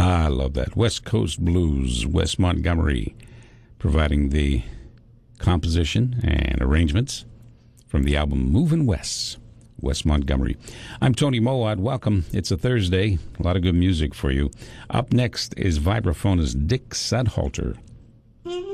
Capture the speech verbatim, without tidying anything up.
I love that. West Coast Blues, Wes Montgomery, providing the composition and arrangements from the album Moving West, Wes Montgomery. I'm Tony Moad. Welcome. It's a Thursday. A lot of good music for you. Up next is vibraphonist Dick Sadhalter.